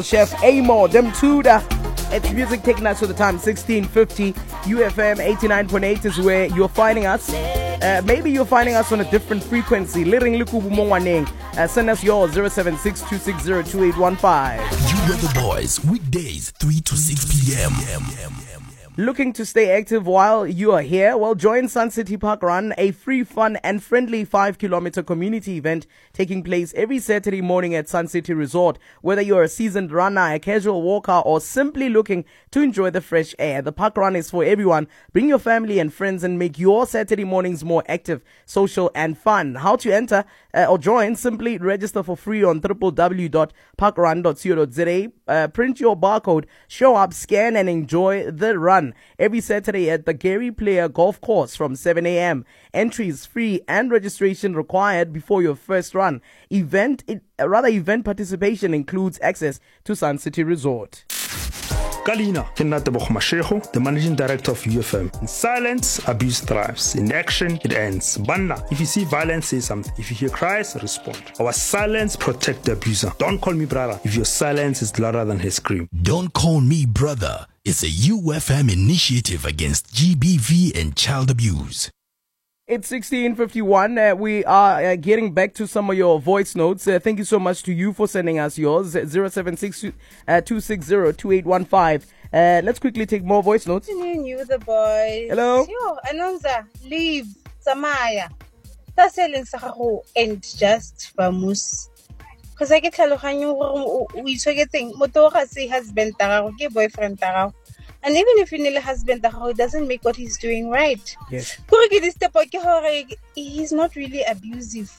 Chef Amo, them two da. It's music taking us to the time 1650. UFM 89.8 is where you're finding us. Maybe you're finding us on a different frequency. Send us yours 076-260-2815. You Weather Boys, weekdays 3 to 6 p.m. Looking to stay active while you are here? Well, join Sun City Park Run, a free, fun and friendly 5-kilometer community event taking place every Saturday morning at Sun City Resort. Whether you're a seasoned runner, a casual walker, or simply looking to enjoy the fresh air, the park run is for everyone. Bring your family and friends and make your Saturday mornings more active, social and fun. How to enter or join? Simply register for free on www.parkrun.co.za. Print your barcode, show up, scan and enjoy the run. Every Saturday at the Gary Player Golf Course from 7 a.m. Entry is free and registration required before your first run. Event participation includes access to Sun City Resort. Kalina, Kenatabo Mashego, the managing director of UFM. In silence, abuse thrives. In action, it ends. Banna, if you see violence, say something. If you hear cries, respond. Our silence protect the abuser. Don't call me brother if your silence is louder than his scream. Don't call me brother. It's a UFM initiative against GBV and child abuse. It's 16:51. We are getting back to some of your voice notes. Thank you so much to you for sending us yours. 076-260-2815. Let's quickly take more voice notes. You the boys. Hello. Yo, Anonza, leave. Samaya. That's selling Sahaho and just Famus. Because I get Halohanyu, we getting Motora say husband Tarao, boyfriend Tarao. And even if you need a husband, it doesn't make what he's doing right. Yes. He's not really abusive.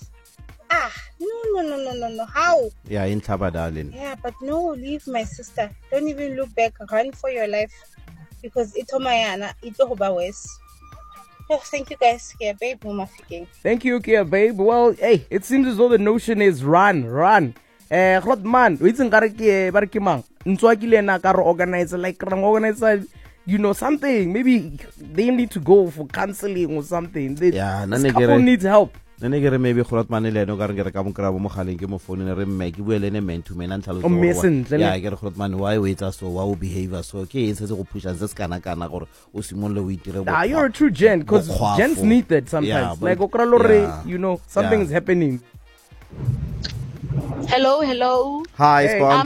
No. How? Yeah, in Tabadalin. Yeah, but no, leave my sister. Don't even look back. Run for your life. Because ito mayana, ito hobawes. Oh, thank you guys. Yeah, babe, mama figing. Thank you, Kia, babe. Well, hey, it seems as though the notion is run. Man, we think barkimang. Organize something. Maybe they need to go for counseling or something. This couple needs help. Maybe Khotman no garang rekam krabo mo khaling ke mo phone ne re mme ke buele ne man to man antalo yeah, ke re Khotman why wait so wow behavior so okay it's go push us this kana gore o simole o itire go. You're a true gent because gents need that sometimes. Yeah, like something is happening. Hello. Hi, Spawn.